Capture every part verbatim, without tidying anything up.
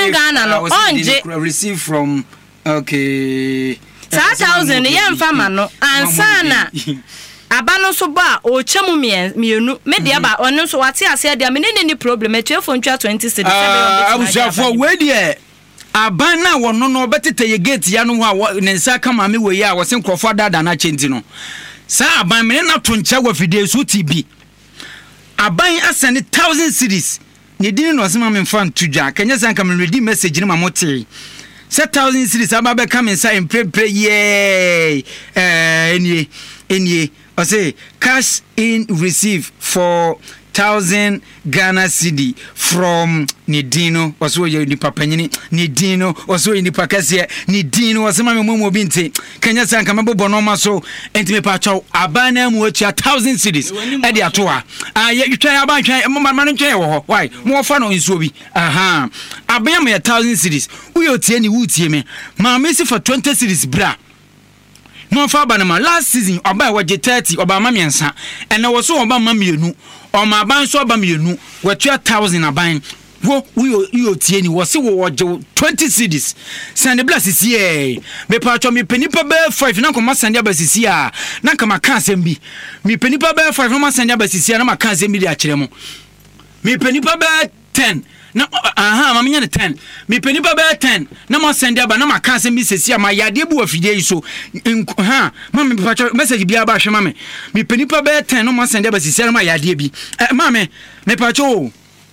Ghana no onje receive from okay one thousand yen fama no ansana abano so ba o chemu mienu me dia ba ono so wate ase dia me ne ni problem e twelve ntwa twenty cedis ah abusuafo we dia aban na wono no betete ye gate ya no ho ne nsa kama me we ya wo se nkrofo dada na chenti no sa aban me na to ncha wa fide so tb aban asane one thousand cedis ne din no se ma me fan tudwa kanya san kama ready message ni ma mote one thousand cedis aba be come inside in pray pray yeah eh enie enie I say cash in receive for one thousand Ghana cedi from Nidino waso ye ni papanyini Nidino waso ye ni pakase Nidino wasema me momo binti Kenya sanka mabo no ma so enti me pa chaw abana mu achi one thousand cedis e de atoa ah ye twan aban twan mo ma no twan wo ho why mo fa no nsuo bi aha aban me one thousand cedis uyo tie ni wutie me ma me si for twenty cedis bra no fa banama last season oba waje thirty oba ma miensa ene wo so oba ma mienu o ma ban so oba mienu wa two thousand aban wo uyo uyo tie ni wo se wo waje twenty cedis send bless sie me pa cho me penipa be five na ko ma send abasisi a na kama ka asem bi me penipa be five na ma send abasisi na ma ka asem bi di a kire mo me penipa be ten na aha ma menya ne ten me penipa be ten na mo send aba na ma ka asem bi sesi ma yade bu afide so ha ma me pa message bia ba hwe ma me me penipa be ten no mo send aba sesi na ma yade bi ma me me pa cho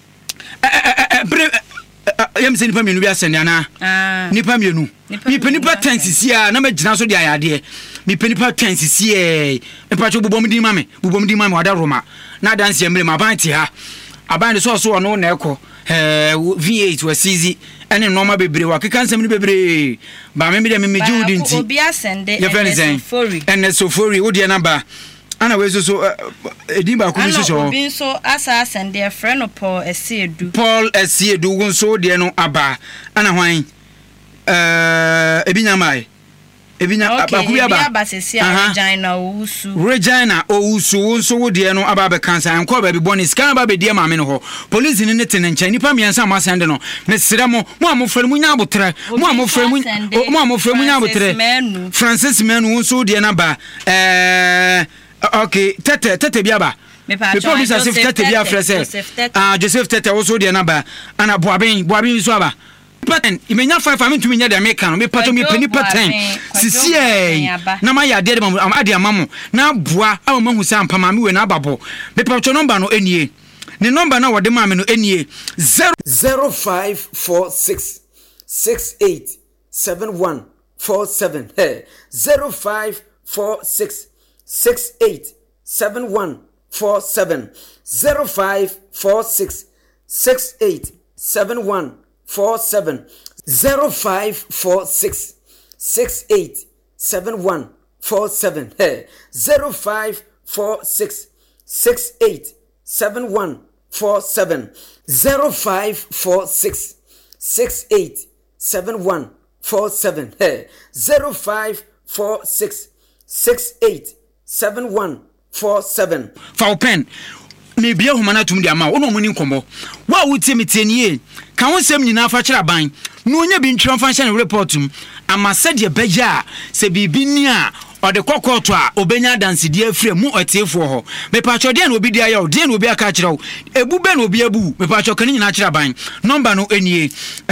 yam se nipa mienu bia send ana nipa mienu me penipa ten sesi a na ma gina so dia yade me penipa ten sesi e me pa cho bubom di ma me bubom di ma me wada roma na dance emre ma ban ti ha aban so so no na ekọ eh V eight was easy ene normal bebre wa keka nsem ni bebre ba me me de me judi nti obi asende ene sofori ene sofori wo de number ana we so so edi ba ku so so obi so asa asende e friend no Paul Esiedu Paul Esiedu wo so de no aba ana hwan eh ebi nyamai ebinya abakubi aba Regina Owusu Regina Owusu so wo de no aba be kansa enko ba bi boni scan ba be de ma me no ho police ni ne tene ncha nipa miensa ma sende no me sere mo mo amofre mu nya abotre mo amofre mu mo amofre mu nya abotre Francis Menu so de na ba eh okay tete tete bi aba me pa Joseph tete bi afrese ah Joseph tete wo so de na ba ana boaben boaben so aba pattern imenya five am ntumi nya de America no me pato me penny pattern sisi eh na ma ya de am ade amamo na boa am mahu sa ampa ma me we na ababo me pato number no enie ne number na wode ma me no enie zero five four six six eight seven one four seven hey zero five four six six eight seven one four seven zero five four six six eight seven one four seven zero five four six six eight seven one four seven hey zero five four six six eight seven one four seven zero five four six six eight seven one four seven hey zero five four six six eight seven one four seven for pen me bia humana tum dia ma wono muni nkombo wa wutie metienie ka wonsem nyina fa kira ban no nya bi ntwa fa hye reportum amase de beja se bibi ni a ode kokoto a obenya dance de afre mu otiefo ho me pa cho de na obi dia ya o de na obi aka kira o ebu be na obi abu me pa cho kan nyina kira ban number no enie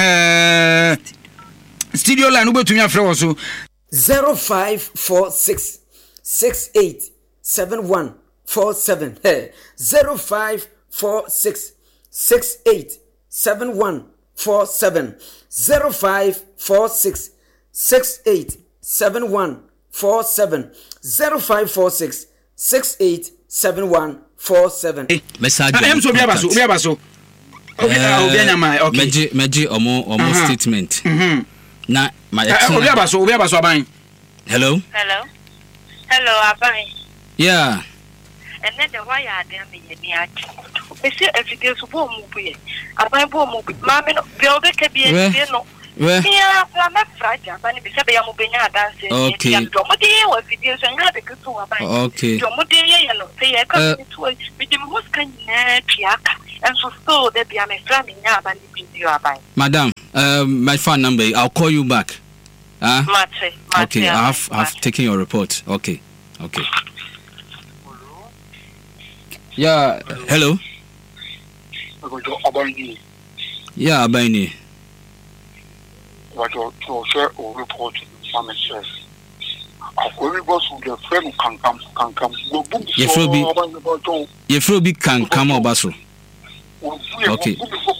eh studio line obetumi afre wo so zero five four six six eight seven one four seven hey zero five four six six eight seven one four seven zero five four six six eight seven one four seven zero five four six six eight seven one four seven message am so bia baso bia baso okay obi nyama okay meji meji omo omo statement mhm na my obi baso obi baso aban hello hello hello aban yeah and then the why are there me ni achi e se efide so bo mu bu aban bo mu ma me no bi obe ke bi e no yeah la me fraja aban bi se be ya mu benya dance okay ya do mo de wa video so nga be kutu aban okay do mo de ye no se ye ka tu bi de mo ska na piaka And so still there be a me friend in ya ban video abai. Madam, um, my phone number. I'll call you back. Huh? Mate, mate. Okay, I have I've taken your report. Okay, okay. Yeah. Hello. Yeah, Abani. What you share or report from itself. Akori boss with your friend can come can come. Ye fro bi Ye fro bi can come obaso. Okay.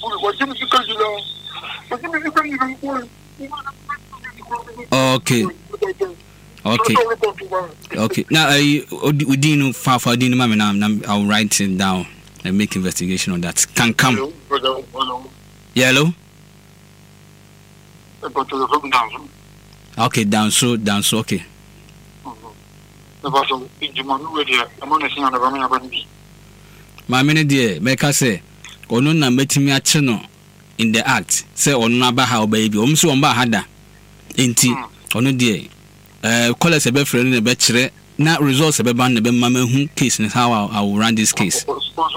Okay. Okay. Okay. Now I we didn't far for didn't mama now I'll write it down and make investigation on that. Can come. Yeah, hello. Okay, down so down so okay. My many dear, make us say, or no, na metimi a channel in the act. Say, or no, about how baby, almost one bar had inti, or no dear. Uh, call us a bed friend in a bachelor, not results of a band of mamma who case and how I will run this case.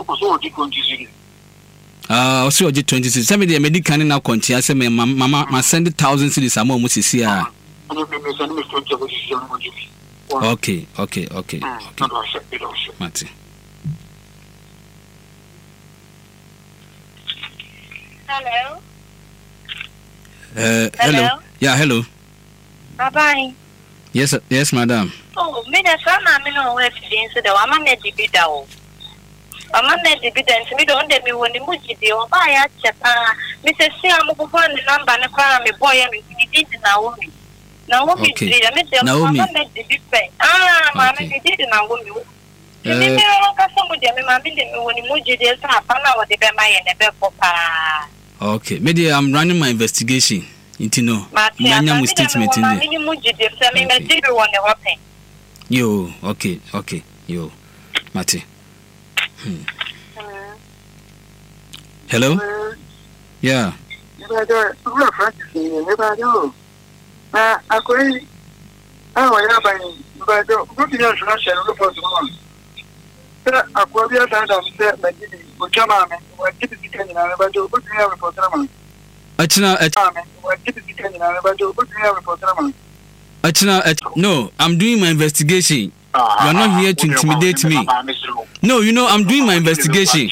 Uh, also, twenty-six. Some of the medical now continue. I say, Mamma, my send thousand cities. I'm almost here. Okay, okay, okay, okay. Mati. Hello. Uh, hello. Yeah, hello. Bye bye. Yes, yes, madam. Oh, me the son I mean no way to so the woman made the bid out. Mama made the bid and me don't let me when the muji de o buy at Japan. Missus See I'm going the number and a me boy and we did Naomi. Naomi did I made the Naomi made the bid pay. Ah, Mamma did Naomi. You didn't know somebody I mean when the muji de Sapana or the Bema and the Bepo. Okay, maybe I'm running my investigation. Into no, my statement in there. Yo, okay, okay, yo, Mati. Hmm. Hello? Yeah. Achina, Achina, no, I'm doing my investigation. You're not here to intimidate me. No, you know, I'm doing my investigation.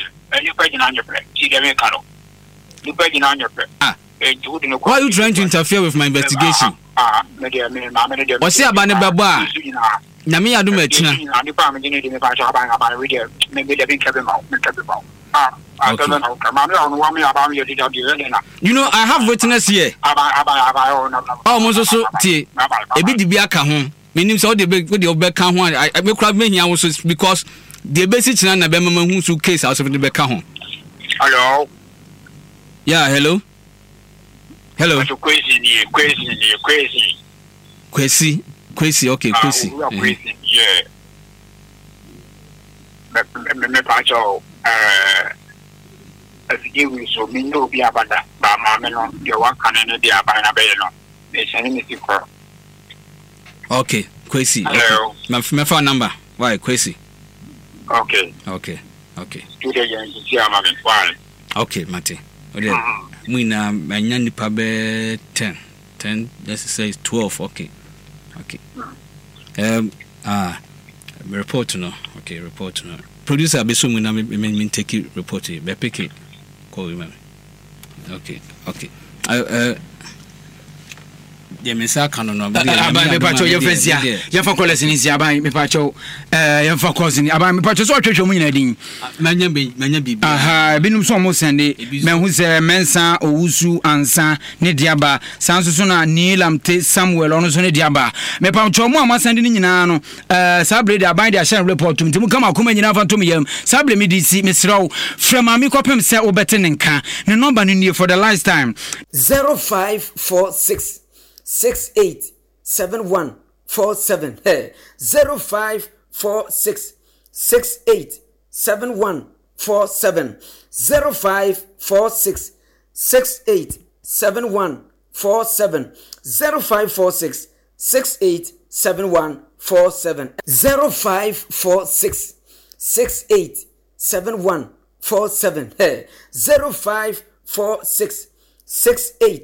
Ah, why are you trying to interfere with my investigation? What's it about the Baba? Nami adu mechina. Okay. You know, I have witness here. Oh, Mozo, T. A bit the Biaka home. Meaning, so the big with the Obeka one. I make crowd many hours because the basic and a Bema who's case out of the Beka home. Hello. Yeah, hello. Hello. Crazy, crazy, crazy. Crazy, crazy, okay, crazy. Crazy, yeah. Me pacho, uh, as you so me no be about that, but mamma no, you want can be about a bello. It's an innocent. Okay, crazy. Hello. My phone number. Why, crazy? Okay. Okay, okay. Today, you see, I'm having fun. Okay, Mate. Okay. We na many pabe ten. Ten, let's say twelve. Okay. Okay. Um, ah, report no. Okay, report no. Producer, be so we na me take it report it. Be pick it. Call him. Okay, okay. I uh. Yeah, me say can no. Aban me pacho your friends ya. Ya fa call sin isi aban me pacho eh ya fa call sin aban me pacho so twetwe mu nyina din. Manya be manya bibi. Aha, binum so mo sende me hu se mensa owusu ansa ne diaba sanso so na nilamte Samuel ono so ne diaba. Me pacho mo amasende ni nyina no eh sabre de aban de a share report tum tum kama akoma nyina fa tum yam sabre me D C me sraw frama mi kopem se obete ne nka ne number ni for the last time zero five four six Six eight seven one four seven. Hey, zero five four six six eight seven one four seven. Zero five four six six eight seven one four seven. Zero five four six six eight seven one four seven. Zero five four six six eight seven one four seven. Hey, zero five four six six eight